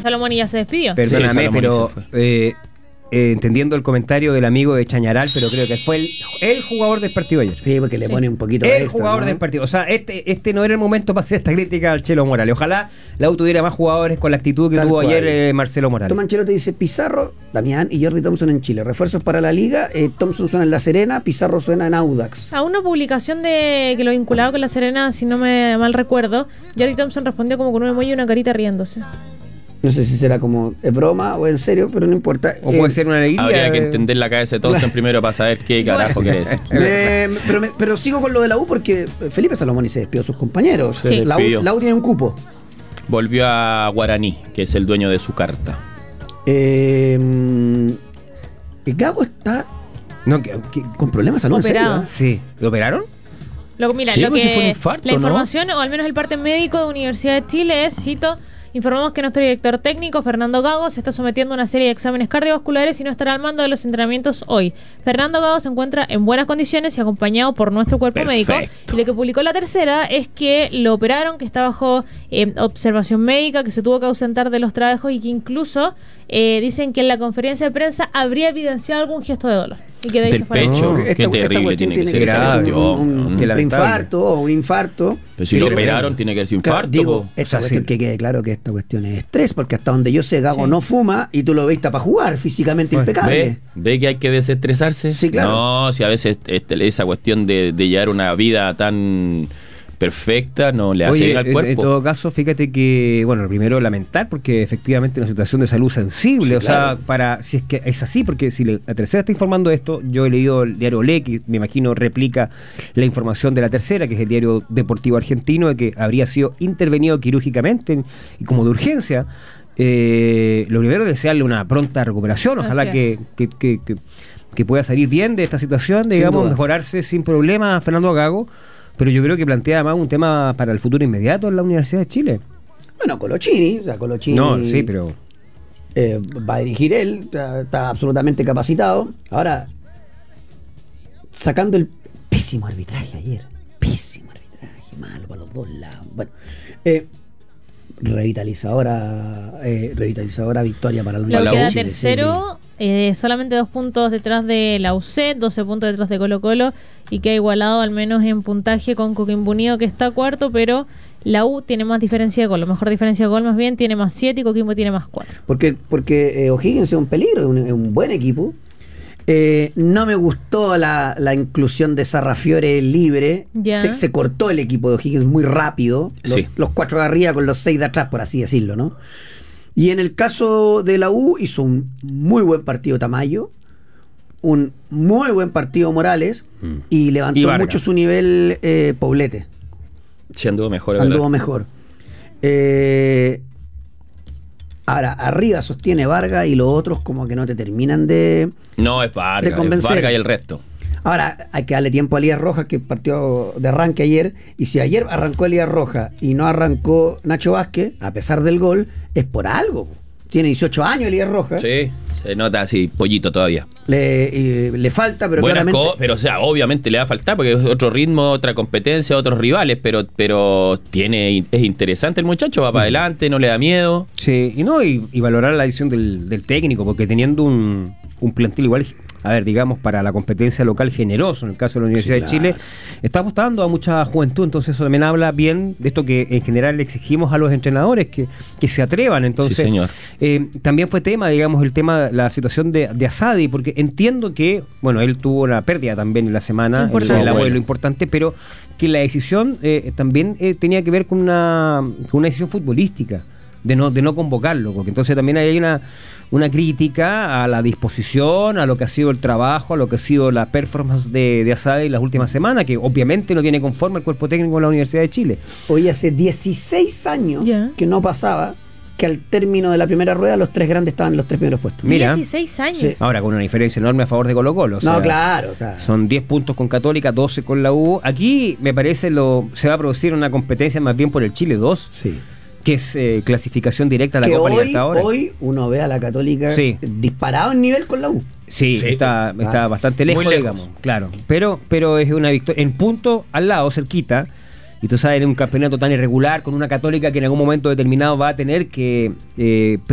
Salomón ya se despidió. Perdóname, Sí, pero entendiendo el comentario del amigo de Chañaral, pero creo que fue el jugador del partido ayer. Sí, porque le pone un poquito El extra, jugador ¿no? del partido. O sea, este no era el momento para hacer esta crítica al Chelo Morales. Ojalá la U tuviera más jugadores con la actitud que Tal tuvo cual. ayer Marcelo Morales. Tomás Ancelotti dice Pizarro, Damián y Jordi Thompson en Chile. Refuerzos para la liga. Thompson suena en La Serena, Pizarro suena en Audax. A una publicación de que lo vinculaba con La Serena, si no me mal recuerdo, Jordi Thompson respondió como con un emoji y una carita riéndose. No sé si será como es broma o en serio, pero no importa. O puede ser una alegría. Habría que entender la cabeza de Thompson primero para saber qué carajo quiere decir. Pero sigo con lo de la U porque Felipe Salomón se despidió de sus compañeros. Sí. La despidió. U tiene un cupo. Volvió a Guaraní, que es el dueño de su carta. Gago está No, con problemas de salud, en serio, Operado. ¿eh? sí. ¿Lo operaron? Sí, pues si fue un infarto, la ¿no? información, o al menos el parte médico de Universidad de Chile es, cito, informamos que nuestro director técnico, Fernando Gago, se está sometiendo a una serie de exámenes cardiovasculares y no estará al mando de los entrenamientos hoy. Fernando Gago se encuentra en buenas condiciones y acompañado por nuestro cuerpo Perfecto. médico. Y lo que publicó La Tercera es que lo operaron, que está bajo observación médica, que se tuvo que ausentar de los trabajos y que incluso dicen que en la conferencia de prensa habría evidenciado algún gesto de dolor. Y que de ahí Del se fue a la pecho. mierda. Qué terrible cuestión tiene que ser esa ser cuestión. un Qué lamentable. infarto o un infarto. Pero si lo operaron, tiene que ser Claro, infarto. digo, po. esta O sea, cuestión, sí. que quede claro que esta cuestión es estrés, porque hasta donde yo sé, Gago Sí. no fuma y tú lo viste para jugar, físicamente Bueno, impecable. ¿Ve que hay que desestresarse? Sí, claro. No, si a veces esa cuestión de llevar una vida tan perfecta no le hace bien al en cuerpo. todo caso, fíjate que, bueno, primero lamentar porque efectivamente es una situación de salud sensible, Sí, o claro. sea, si es que es así, porque si La Tercera está informando esto, yo he leído el diario Olé, que me imagino replica la información de La Tercera, que es el diario deportivo argentino, de que habría sido intervenido quirúrgicamente y como de urgencia. Lo primero es desearle una pronta recuperación, ojalá Así que pueda salir bien de esta situación, Sin digamos, duda. mejorarse sin problema a Fernando Gago. Pero yo creo que plantea además un tema para el futuro inmediato en la Universidad de Chile. Bueno, Colochini, o sea, Colochini No, sí, pero va a dirigir él, está absolutamente capacitado. Ahora, sacando el pésimo arbitraje ayer, pésimo arbitraje, malo para los dos lados. Bueno, revitalizadora victoria para la La Universidad queda de Chile. tercero, solamente 2 puntos detrás de la UC, 12 puntos detrás de Colo Colo y que ha igualado al menos en puntaje con Coquimbo Unido, que está cuarto, pero la U tiene más diferencia de gol, la mejor diferencia de gol más bien, tiene más 7 y Coquimbo tiene más 4. Porque O'Higgins es un peligro, es un buen equipo. No me gustó la inclusión de Sarrafiore libre. Ya. Se cortó el equipo de O'Higgins muy rápido. Sí. Los 4 de arriba con los 6 de atrás, por así decirlo, ¿no? Y en el caso de la U hizo un muy buen partido Tamayo, un muy buen partido Morales y levantó Y Vargas. mucho su nivel Poblete. Sí, anduvo mejor. Anduvo ¿verdad? mejor. Ahora, arriba sostiene Vargas y los otros como que no te terminan de... No, es Vargas. de convencer. Es Vargas y el resto. Ahora, hay que darle tiempo a Elías Rojas, que partió de arranque ayer. Y si ayer arrancó Elías Rojas y no arrancó Nacho Vázquez, a pesar del gol, es por algo. Tiene 18 años Elías Rojas. Sí, se nota así, pollito todavía. Le falta, pero Buenas claramente... pero o sea, obviamente le va a faltar porque es otro ritmo, otra competencia, otros rivales, pero es interesante el muchacho, va para adelante, no le da miedo. sí, y valorar la decisión del técnico, porque teniendo un plantel igual, a ver, digamos, para la competencia local generoso, en el caso de la Universidad Sí, de Chile, está apostando a mucha juventud, entonces eso también habla bien de esto que en general le exigimos a los entrenadores, que se atrevan. Entonces, Sí, señor. También fue tema, digamos, la situación de Asadi, porque entiendo que, bueno, él tuvo una pérdida también en la semana, Importante. el abuelo Bueno. importante, pero que la decisión también tenía que ver con una decisión futbolística. De no convocarlo, porque entonces también hay una crítica a la disposición, a lo que ha sido el trabajo, a lo que ha sido la performance de Asadi en las últimas semanas, que obviamente no tiene conforme el cuerpo técnico de la Universidad de Chile. Hoy hace 16 años Ya. que no pasaba que al término de la primera rueda los 3 grandes estaban en los 3 primeros puestos. Mira. 16 años. Sí. Ahora con una diferencia enorme a favor de Colo-Colo. O sea, No, claro. O sea, son 10 puntos con Católica, 12 con la U. Aquí me parece se va a producir una competencia más bien por el Chile 2, sí. que es clasificación directa a la Que Copa Libertadores. hoy uno ve a la Católica Sí. disparado en nivel con la U. Sí, Sí, está bastante lejos, muy lejos. digamos, claro. Pero es una victoria en punto al lado, cerquita. Y tú sabes, en un campeonato tan irregular, con una Católica que en algún momento determinado va a tener que